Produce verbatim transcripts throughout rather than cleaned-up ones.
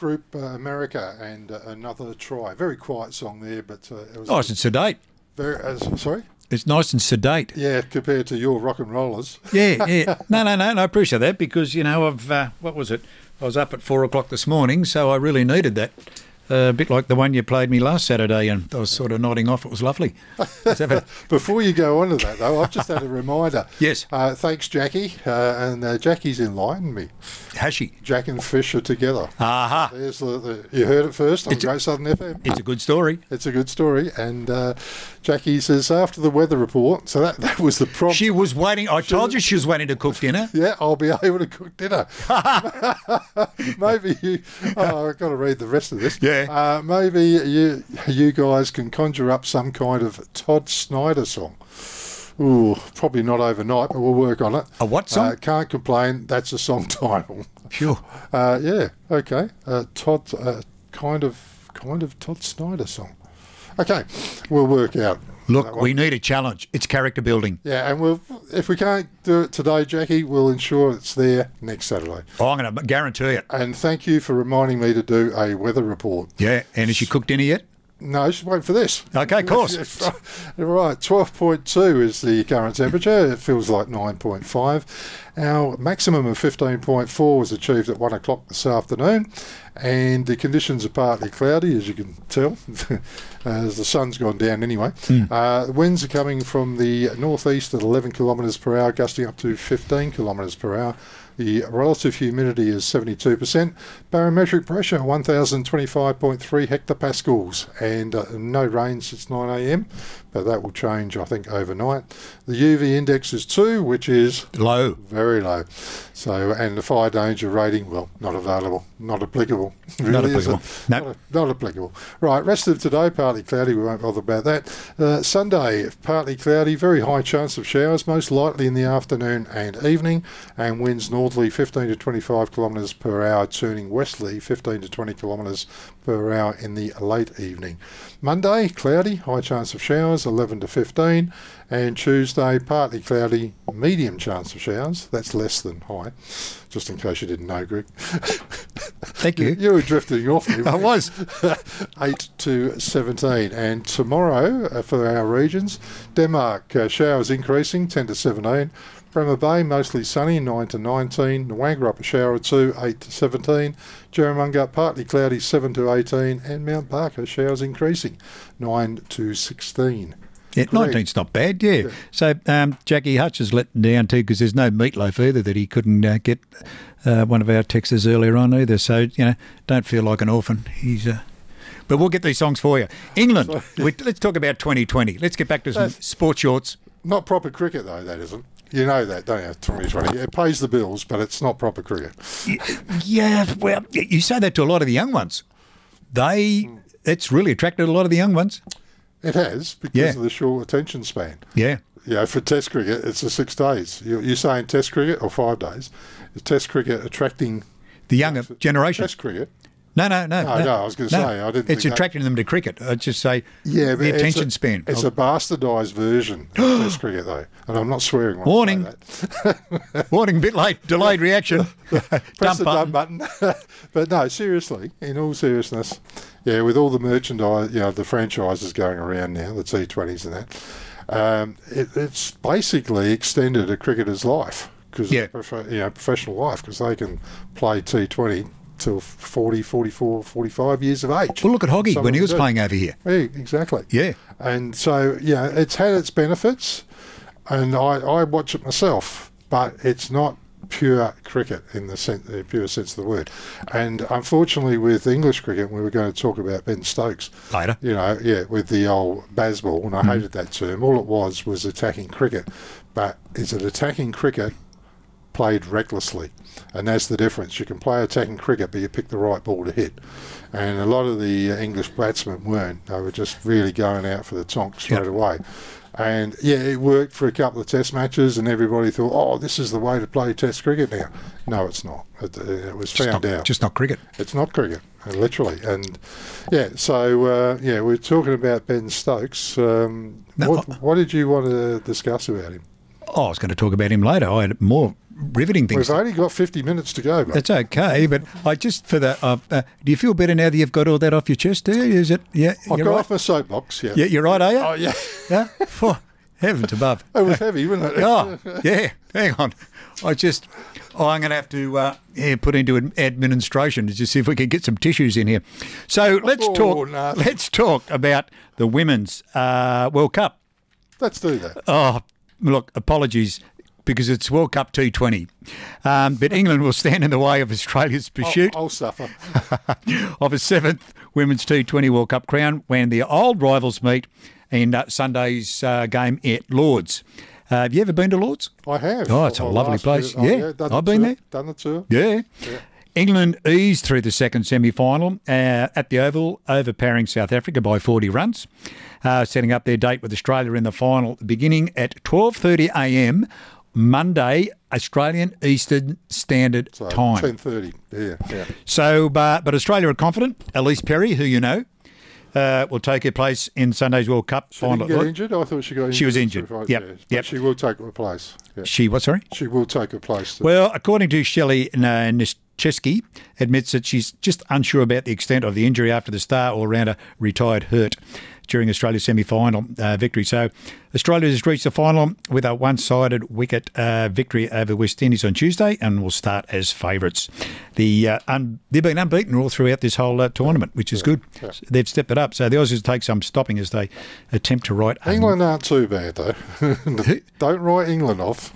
group uh, America and uh, Another Try. Very quiet song there, but uh, it was Nice and sedate. very. Uh, sorry. It's nice and sedate. Yeah, compared to your rock and rollers. Yeah, yeah. No, no, no, no. I appreciate that because, you know, I've, uh, what was it? I was up at four o'clock this morning, so I really needed that. Uh, a bit like the one you played me last Saturday, and I was sort of nodding off. It was lovely. Before you go on to that, though, I've just had a reminder. Yes. Uh, thanks, Jackie. Uh, and uh, Jackie's enlightened me. Has she? Jack and Fish are together. Aha. There's the, the, you heard it first on It's a- Great Southern F M. It's a good story. It's a good story. And uh, Jackie says, after the weather report, so that, that was the prompt. She was waiting. I told you she was waiting to cook dinner. Yeah, I'll be able to cook dinner. Maybe you. Oh, I've got to read the rest of this. Yeah. Uh, maybe you you guys can conjure up some kind of Todd Snyder song. Ooh, probably not overnight, but we'll work on it. A what song? Uh, Can't Complain. That's a song title. Sure. Uh, yeah. Okay. Uh, Todd. Uh, kind of. Kind of Todd Snyder song. Okay. We'll work out. Look, that one. we need a challenge. It's character building. Yeah, and we'll, if we can't do it today, Jackie, we'll ensure it's there next Saturday. Oh, I'm going to guarantee it. And thank you for reminding me to do a weather report. Yeah. And has she cooked dinner yet? No, just wait for this. Okay, of course. Right, twelve point two is the current temperature. It feels like nine point five. Our maximum of fifteen point four was achieved at one o'clock this afternoon. And the conditions are partly cloudy, as you can tell, as the sun's gone down anyway. Mm. Uh, winds are coming from the northeast at eleven kilometres per hour, gusting up to fifteen kilometres per hour. The relative humidity is seventy-two percent. Barometric pressure one thousand twenty-five point three hectopascals. And uh, no rain since nine a m, but that will change, I think, overnight. The U V index is two, which is Low. very low. So, and the fire danger rating, well, not available, not applicable. Really, Not is applicable. it? No. Not, not applicable. Right, rest of today, partly cloudy, we won't bother about that. Uh, Sunday, partly cloudy, very high chance of showers, most likely in the afternoon and evening, and winds northerly fifteen to twenty-five kilometres per hour, turning westerly fifteen to twenty kilometres per hour in the late evening. Monday, cloudy, high chance of showers, eleven to fifteen, and Tuesday, partly cloudy, medium chance of showers, that's less than high, just in case you didn't know, Greg. Thank you. You were drifting off me. I was. eight to seventeen. And tomorrow, uh, for our regions, Denmark, uh, showers increasing, ten to seventeen. Bremer Bay, mostly sunny, nine to nineteen. Nwanga up a shower or two, eight to seventeen. Jerramunga, partly cloudy, seven to eighteen. And Mount Barker, showers increasing, nine to sixteen. Yeah, Great. nineteen's not bad, yeah. Yeah. So um, Jackie Hutch is letting down too because there's no meatloaf either that he couldn't uh, get uh, one of our texters earlier on either. So, you know, don't feel like an orphan. He's... Uh, but we'll get these songs for you. England, we, let's talk about twenty twenty. Let's get back to some That's- sports shorts. Not proper cricket, though, that isn't. You know that, don't you, twenty twenty? It pays the bills, but it's not proper cricket. Yeah, well, you say that to a lot of the young ones. They, it's really attracted a lot of the young ones. It has, because Yeah. of the short attention span. Yeah. You know, for Test cricket, it's a six days. You, you're saying Test cricket, or five days. Is Test cricket attracting The younger generation. Test cricket? No, no, no. No, no, I was gonna say, I didn't It's think that- attracting them to cricket. I'd just say Yeah, but the it's attention a, span. It's a bastardised version of Test cricket, though, and I'm not swearing. When Warning. I say that. Warning, bit late, delayed reaction. Press Dump the dump button. But no, seriously, in all seriousness, yeah, with all the merchandise, you know, the franchises going around now, the T twenties and that, um, it, it's basically extended a cricketer's life, because Yeah. you know, professional life, because they can play T twenty till forty, forty-four, forty-five years of age. Well, look at Hoggy Some when of he them was do. playing over here. Yeah, exactly. Yeah. And so, yeah, it's had its benefits, and I, I watch it myself, but it's not pure cricket in the, sen- the pure sense of the word. And unfortunately, with English cricket, we were going to talk about Ben Stokes. Later. You know, yeah, with the old Bazball, and I hated that term. All it was was attacking cricket. But is it attacking cricket played recklessly? And that's the difference. You can play attacking cricket, but you pick the right ball to hit. And a lot of the uh, English batsmen weren't. They were just really going out for the tonk straight Yep. away. And yeah, it worked for a couple of test matches, and everybody thought, oh, this is the way to play test cricket now. No, it's not. It, uh, it was Just found not, out. just not cricket. It's not cricket, uh, literally. And yeah, so uh, yeah, we're talking about Ben Stokes. Um, No, what, what did you want to discuss about him? Oh, I was going to talk about him later. I had more riveting things. We've only got fifty minutes to go, mate. That's okay, but I just for the. Uh, uh, do you feel better now that you've got all that off your chest? Do you? Is it? Yeah, I've you're got right. off my soapbox, yeah. Yeah, you're right, are you? Oh, yeah. Yeah. Phew, heavens above. It was heavy, wasn't it? Oh, yeah. Hang on. I just. Oh, I'm going to have to uh, yeah, put into ad- administration to just see if we can get some tissues in here. So let's Oh, talk. no. Let's talk about the women's uh, World Cup. Let's do that. Oh, look, apologies because it's World Cup T twenty. Um, but England will stand in the way of Australia's pursuit I'll, I'll suffer. of a seventh Women's T twenty World Cup crown when the old rivals meet in uh, Sunday's uh, game at Lords. Uh, have you ever been to Lords? I have. Oh, it's a Oh, lovely last place. year- oh, Yeah, done I've the been tour, there. Done the tour. Yeah. Yeah. England eased through the second semi-final uh, at the Oval, overpowering South Africa by forty runs, uh, setting up their date with Australia in the final beginning at twelve thirty a m Monday, Australian Eastern Standard So Time. ten thirty. Yeah, yeah. So, uh, but Australia are confident. Elise Perry, who you know, uh, will take her place in Sunday's World Cup She final. didn't get injured? I thought she got injured. She was injured. Right, Yep, yeah. But yep. She will take her place. Yeah. She, what, sorry? She will take her place. Well, according to Shelley Nischesky, admits that she's just unsure about the extent of the injury after the star all-rounder retired hurt during Australia's semi-final uh, victory. So Australia has reached the final with a one-sided wicket uh, victory over West Indies on Tuesday and will start as favourites. The uh, un- they've been unbeaten all throughout this whole uh, tournament, which is good. yeah. They've stepped it up. So the Aussies take some stopping as they attempt to right. England aren't too bad, though. Don't write England off.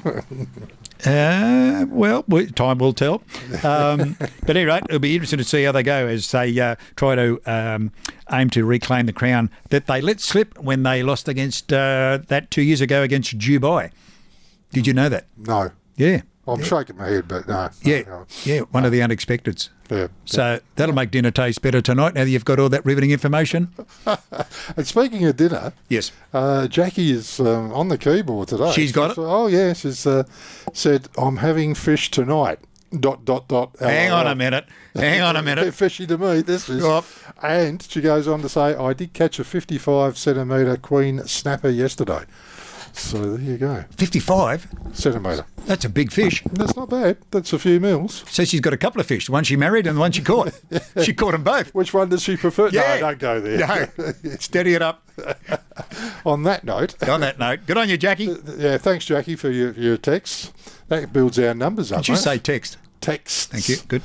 Uh, well, we, time will tell. Um, but at any rate, it'll be interesting to see how they go as they uh, try to um, aim to reclaim the crown that they let slip when they lost against uh, that two years ago against Dubai. Did you know that? No. Yeah. I'm shaking my head, but no. Yeah, no. yeah, one of the unexpecteds. Yeah. So that'll make dinner taste better tonight now that you've got all that riveting information. And speaking of dinner, Yes. uh, Jackie is um, on the keyboard today. She's got it? Oh, yeah. She's uh, said, I'm having fish tonight. Dot, dot, dot. Hang on a minute. Hang on a minute. Fishy to me, this is. Yep. And she goes on to say, I did catch a fifty-five centimetre queen snapper yesterday. So there you go. fifty-five? Centimetre. That's a big fish. That's not bad. That's a few mils. So she's got a couple of fish. One she married and one she caught. She caught them both. Which one does she prefer? Yeah. No, don't go there. No, steady it up. On that note, On that note, good on you, Jackie. Did yeah, thanks, Jackie, for your, your texts. That builds our numbers up. you mate. say text? Texts. Thank you. Good.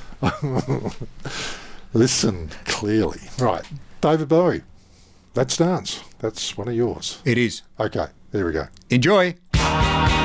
Listen clearly. Right. David Bowie. That's Dance. That's one of yours. It is. Okay, there we go. Enjoy.